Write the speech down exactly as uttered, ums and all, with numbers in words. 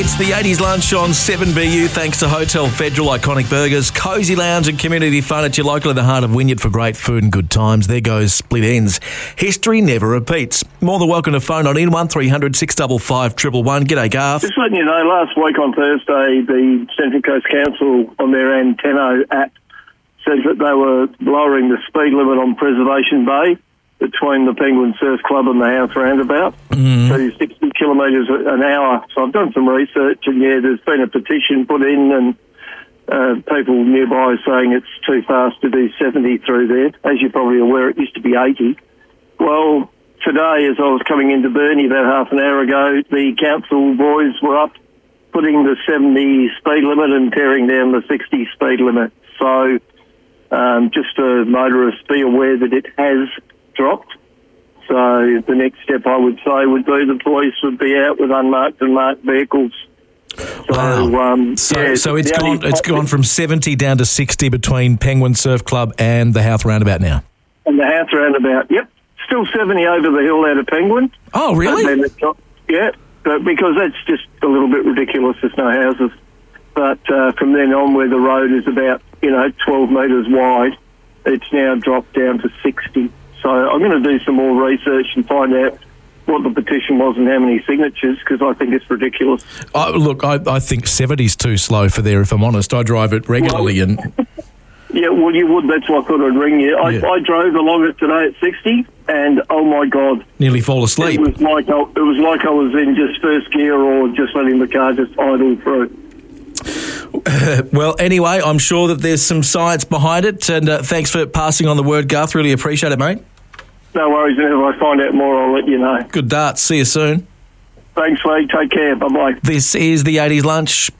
It's the eighties lunch on seven B U thanks to Hotel Federal, iconic burgers, cosy lounge and community fun at your local in the heart of Wynyard for great food and good times. There goes Split Ends. History never repeats. More than welcome to phone on in one three hundred six five five one one one. G'day, Garth. Just letting you know, last week on Thursday, the Central Coast Council on their Antenno app said that they were lowering the speed limit on Preservation Bay between the Penguin Surf Club and the House Roundabout Mm. to sixty kilometres an hour. So I've done some research, and yeah, there's been a petition put in, and uh, people nearby saying it's too fast to do seventy through there. As you're probably aware, it used to be eighty. Well, today, as I was coming into Burnie about half an hour ago, the council boys were up putting the seventy speed limit and tearing down the sixty speed limit. So um, just for motorists, be aware that it has dropped. So the next step, I would say, would be the police would be out with unmarked and marked vehicles. So, Wow. um, So, yeah, so it's the gone. only- It's gone from seventy down to sixty between Penguin Surf Club and the House Roundabout now. And the House Roundabout, yep. Still seventy over the hill out of Penguin. Oh, And really? then it dropped- yeah, but because that's just a little bit ridiculous. There's no houses. But uh, from then on, where the road is about, you know, twelve metres wide, it's now dropped down to sixty. So I'm going to do some more research and find out what the petition was and how many signatures, because I think it's ridiculous. Oh, look, I, I think seventy's too slow for there, if I'm honest. I drive it regularly and... Yeah, well, you would. That's why I thought I'd ring you. I, Yeah. I drove along it today at sixty, and oh my God, nearly fall it asleep. was like I, it was like I was in just first gear or just letting the car just idle through. Well, anyway, I'm sure that there's some science behind it, and uh, thanks for passing on the word, Garth. Really appreciate it, mate. No worries, and if I find out more, I'll let you know. Good darts. See you soon. Thanks, Lee. Take care. Bye-bye. This is the eighties lunch.